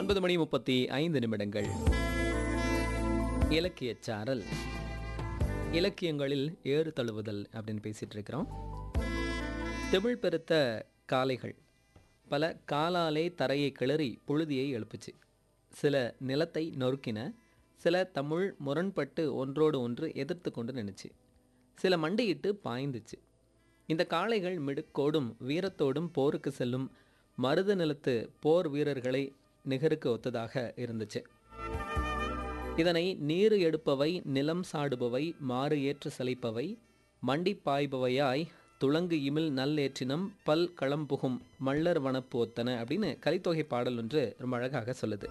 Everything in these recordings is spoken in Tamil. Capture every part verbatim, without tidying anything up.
ஒன்பது மணி முப்பத்தி ஐந்து நிமிடங்கள். இலக்கிய சாரல். இலக்கியங்களில் ஏறு தழுவுதல் அப்படின்னு பேசிட்டு இருக்கிறோம். திமிழ் பெருத்த காளைகள் பல காலாலே தரையை கிளறி புழுதியை எழுப்புச்சு. சில நிலத்தை நொறுக்கின, சில தமிழ் முரண்பட்டு ஒன்றோடு ஒன்று எதிர்த்து கொண்டு நின்றுச்சு, சில மண்டியிட்டு பாய்ந்துச்சு. இந்த காளைகள் மிடுக்கோடும் வீரத்தோடும் போருக்கு செல்லும் மருத நிலத்து போர் வீரர்களை நிகருக்கு ஒத்ததாக இருந்துச்சு. இதனை நீரு எடுப்பவை, நிலம் சாடுபவை, மாறு ஏற்று சலிப்பவை, மண்டி பாய்பவையாய் துளங்கு இமில் நல்லேற்றினம் பல் களம்புகும் மல்லர் வனப்போத்தன அப்படின்னு கலித்தொகை பாடல் ஒன்று ரொம்ப அழகாக சொல்லுது.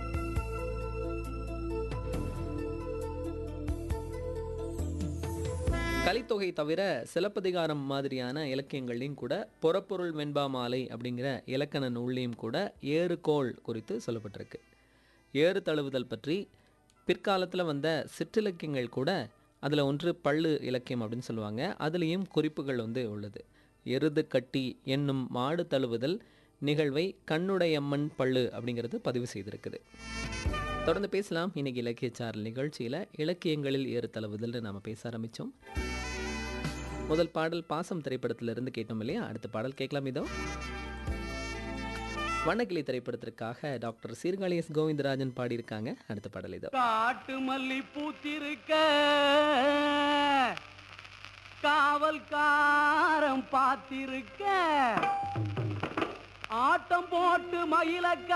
கலித்தொகை தவிர சிலப்பதிகாரம் மாதிரியான இலக்கியங்களையும் கூட புறப்பொருள் வெண்பா மாலை அப்படிங்கிற இலக்கண நூல்லையும் கூட ஏறுகோள் குறித்து சொல்லப்பட்டிருக்கு. ஏறு தழுவுதல் பற்றி பிற்காலத்தில் வந்த சிற்றிலக்கியங்கள் கூட, அதில் ஒன்று பள்ளு இலக்கியம் அப்படின்னு சொல்லுவாங்க, அதுலேயும் குறிப்புகள் வந்து உள்ளது. எருது கட்டி என்னும் மாடு தழுவுதல் நிகழ்வை கண்ணுடையம்மன் பள்ளு அப்படிங்கிறது பதிவு செய்திருக்குது. தொடர்ந்து பேசலாம். இன்னைக்கு இலக்கிய சாரல் நிகழ்ச்சியில் இலக்கியங்களில் ஏறு தழுவுதல் நாம் பேச ஆரம்பித்தோம். முதல் பாடல் பாசம் திரைப்படத்திலிருந்து கேட்டோம் இல்லையா? அடுத்த பாடல் கேட்கலாம். இதோ வண்ணக்கிளி திரைப்படத்திற்காக டாக்டர் சீர்காழி எஸ் கோவிந்தராஜன் பாடியிருக்காங்க. அடுத்த பாடல் இதோ. காட்டு மல்லி பூத்திருக்க காவல்காரம் பார்த்திருக்க ஆட்டம் போட்டு மயிலக்க